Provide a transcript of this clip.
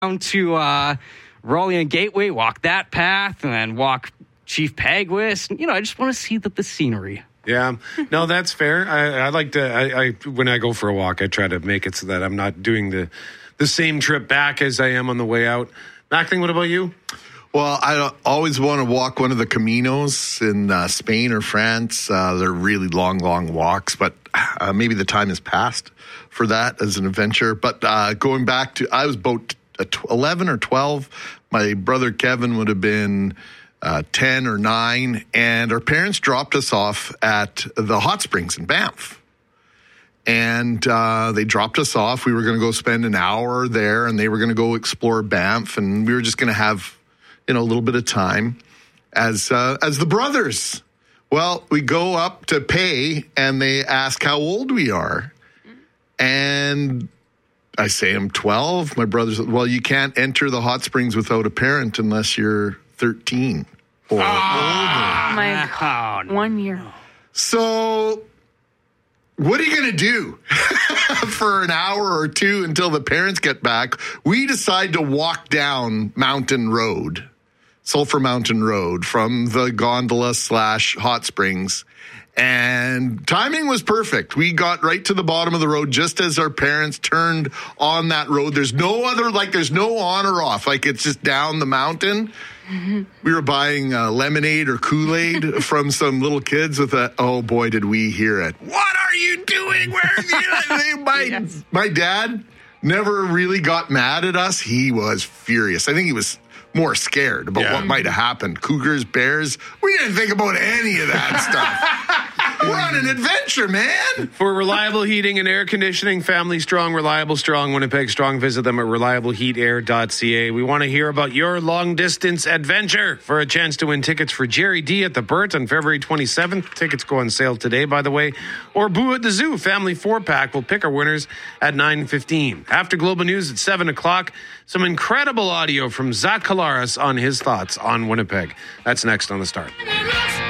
down to Raleigh and Gateway, walk that path, and then walk Chief Peguis. I just want to see the scenery. Yeah, no, that's fair. I like to, when I go for a walk, I try to make it so that I'm not doing the same trip back as I am on the way out. Mackling, what about you? Well, I always want to walk one of the Caminos in Spain or France. They're really long walks, but maybe the time has passed for that as an adventure. But going back to, I was about 11 or 12. My brother Kevin would have been 10 or 9, and our parents dropped us off at the hot springs in Banff. And they dropped us off. We were going to go spend an hour there, and they were going to go explore Banff, and we were just going to have, a little bit of time as the brothers. Well, we go up to pay, and they ask how old we are. And I say I'm 12. My brother said, well, you can't enter the hot springs without a parent unless you're 13 or older. My God. 1 year. So what are you going to do for an hour or two until the parents get back? We decide to walk down Sulphur Mountain Road from the gondola / hot springs. And timing was perfect. We got right to the bottom of the road just as our parents turned on that road. There's no on or off. It's just down the mountain. Mm-hmm. We were buying lemonade or Kool-Aid from some little kids with oh boy, did we hear it. What are you doing? Where are you? My dad never really got mad at us. He was furious. I think he was more scared about what might have happened. Cougars, bears. We didn't think about any of that stuff. We're on an adventure, man. For reliable heating and air conditioning, family strong, reliable strong, Winnipeg strong. Visit them at reliableheatair.ca. We want to hear about your long-distance adventure. For a chance to win tickets for Jerry D at the Burt on February 27th. Tickets go on sale today, by the way. Or Boo at the Zoo, family 4-pack. We'll pick our winners at 9:15. After Global News at 7 o'clock, some incredible audio from Zach Collaros on his thoughts on Winnipeg. That's next on The Start.